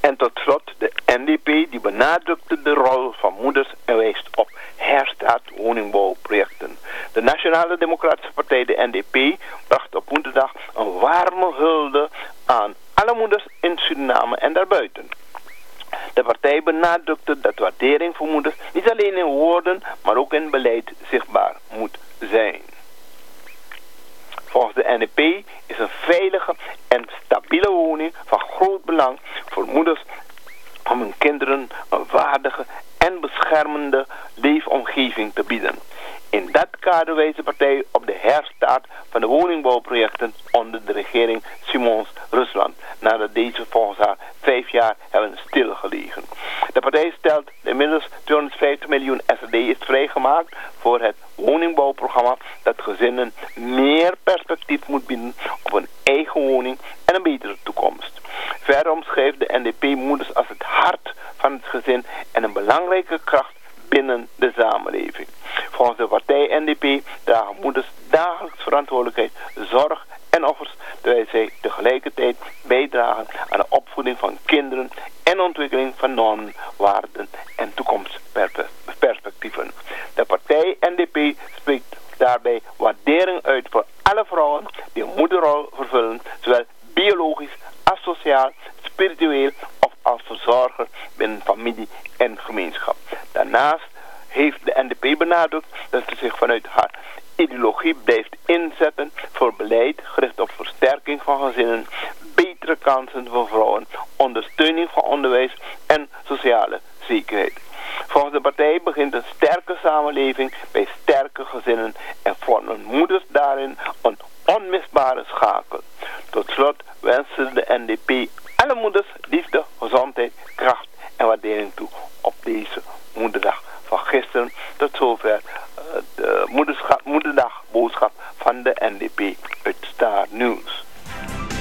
En tot slot de NDP die benadrukte de rol van moeders en wijst op herstart woningbouwprojecten. De Nationale Democratische Partij, de NDP, bracht op woensdag een warme hulde aan alle moeders in Suriname en daarbuiten. De partij benadrukte dat waardering voor moeders niet alleen in woorden, maar ook in beleid zichtbaar moet zijn. Volgens de NDP is een veilige en stabiele woning van groot belang voor moeders om hun kinderen een waardige en beschermende leefomgeving te bieden. In dat kader wijst de partij op de herstart van de woningbouwprojecten onder de regering Simons-Rusland, nadat deze volgens haar 5 jaar hebben stilgelegen. De partij stelt dat inmiddels 250 miljoen SRD is vrijgemaakt voor het woningbouwprogramma dat gezinnen meer perspectief moet bieden op een eigen woning en een betere toekomst. Verder omschrijft de NDP moeders als het hart van het gezin en een belangrijke kracht binnen de samenleving. Volgens de partij NDP dragen moeders dagelijks verantwoordelijkheid, zorg en offers, terwijl zij tegelijkertijd bijdragen aan de opvoeding van kinderen en ontwikkeling van normen, waarden en toekomstperspectieven. De partij NDP spreekt daarbij waardering uit voor alle vrouwen die een moederrol vervullen, zowel biologisch als sociaal, spiritueel of als verzorger binnen familie en gemeenschap. Daarnaast heeft de NDP benadrukt dat ze zich vanuit haar ideologie blijft inzetten voor beleid gericht op versterking van gezinnen, betere kansen voor vrouwen, ondersteuning van onderwijs en sociale zekerheid. Volgens de partij begint een sterke samenleving bij sterke gezinnen en vormen moeders daarin een onmisbare schakel. Tot slot wensen de NDP alle moeders liefde, gezondheid, kracht en waardering toe op deze moederdag van gisteren. Tot zover de moederdagboodschap van de NDP uit Star News.